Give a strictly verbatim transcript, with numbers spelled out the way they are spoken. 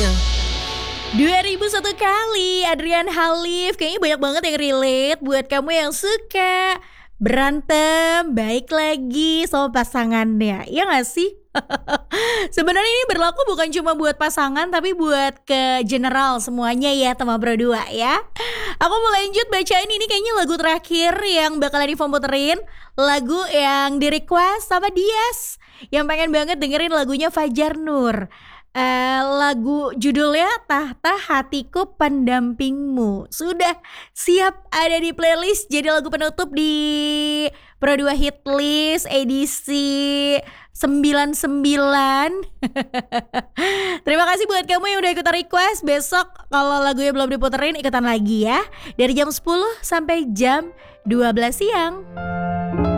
selanjutnya. dua ribu satu kali Adrian Halif. Kayaknya banyak banget yang relate buat kamu yang suka berantem baik lagi sama pasangannya. Iya gak sih? Sebenarnya ini berlaku bukan cuma buat pasangan, tapi buat ke general semuanya ya, teman berdua ya. Aku mau lanjut bacain ini, kayaknya lagu terakhir yang bakalan dikomputerin. Lagu yang di request sama Dias, yang pengen banget dengerin lagunya Fajar Nur. Uh, lagu judulnya Tahta Hatiku Pendampingmu. Sudah siap ada di playlist jadi lagu penutup di Pro dua Hit List edisi sembilan puluh sembilan. Terima kasih buat kamu yang udah ikutan request. Besok kalau lagunya belum diputerin ikutan lagi ya. Dari jam sepuluh sampai jam dua belas siang.